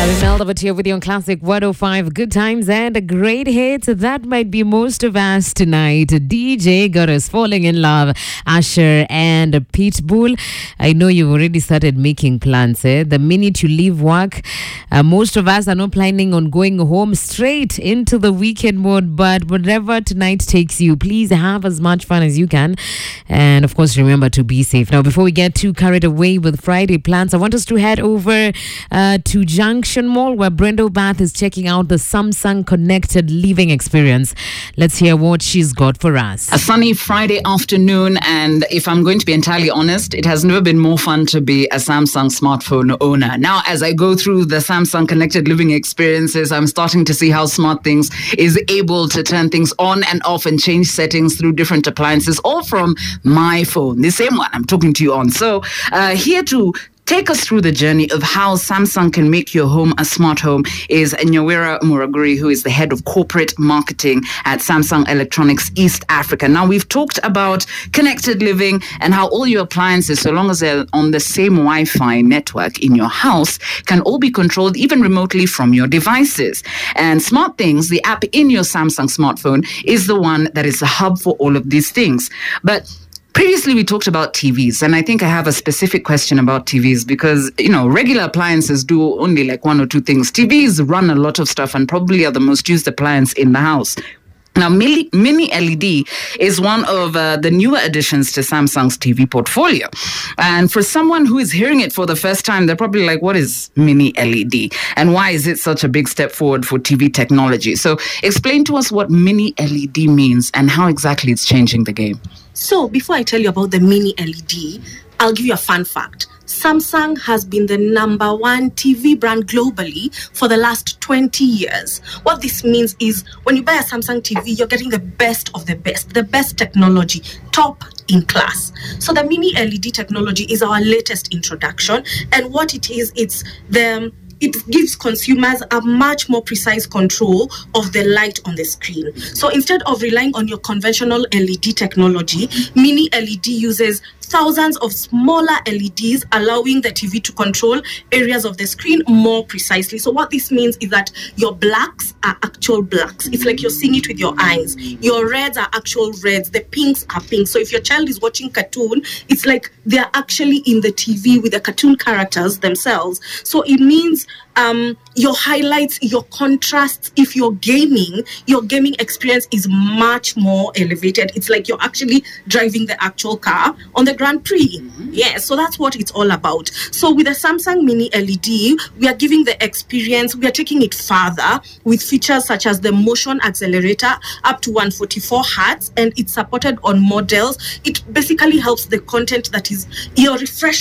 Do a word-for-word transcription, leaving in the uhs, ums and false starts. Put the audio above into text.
Imelda but here with you on Classic one oh five. Good times and a great hit. That might be most of us tonight. D J got us falling in love. Usher and Pitbull. I know you've already started making plans. Eh? The minute you leave work, uh, most of us are not planning on going home straight into the weekend mode. But whatever tonight takes you, please have as much fun as you can. And of course, remember to be safe. Now, before we get too carried away with Friday plans, I want us to head over uh, to Junction Mall, where Brenda Bath is checking out the Samsung Connected Living experience. Let's hear what she's got for us. A sunny Friday afternoon, and if I'm going to be entirely honest, it has never been more fun to be a Samsung smartphone owner. Now, as I go through the Samsung Connected Living experiences, I'm starting to see how SmartThings is able to turn things on and off and change settings through different appliances, all from my phone, the same one I'm talking to you on. So uh, here to take us through the journey of how Samsung can make your home a smart home is Nyawira Muraguri, who is the head of corporate marketing at Samsung Electronics East Africa. Now, we've talked about connected living and how all your appliances, so long as they're on the same Wi-Fi network in your house, can all be controlled even remotely from your devices. And SmartThings, the app in your Samsung smartphone, is the one that is the hub for all of these things. But previously, we talked about T Vs, and I think I have a specific question about T Vs because, you know, regular appliances do only like one or two things. T Vs run a lot of stuff and probably are the most used appliance in the house. Now, Mini, Mini L E D is one of uh, the newer additions to Samsung's T V portfolio. And for someone who is hearing it for the first time, they're probably like, what is Mini L E D? And why is it such a big step forward for T V technology? So explain to us what Mini L E D means and how exactly it's changing the game. So before I tell you about the Mini L E D, I'll give you a fun fact. Samsung has been the number one T V brand globally for the last twenty years. What this means is when you buy a Samsung T V, you're getting the best of the best, the best technology, top in class. So the Mini L E D technology is our latest introduction. And what it is, it's the... it gives consumers a much more precise control of the light on the screen. So instead of relying on your conventional L E D technology, Mini L E D uses thousands of smaller L E Ds, allowing the T V to control areas of the screen more precisely. So what this means is that your blacks are actual blacks. It's like you're seeing it with your eyes. Your reds are actual reds. The pinks are pink. So if your child is watching cartoon, it's like they're actually in the T V with the cartoon characters themselves. So it means um, your highlights, your contrasts, if you're gaming, your gaming experience is much more elevated. It's like you're actually driving the actual car on the Grand Prix. Mm-hmm. Yeah, so that's what it's all about. So with the Samsung Mini L E D, we are giving the experience, we are taking it further with features such as the motion accelerator up to one hundred forty-four hertz, and it's supported on models. It basically helps the content that is your refresh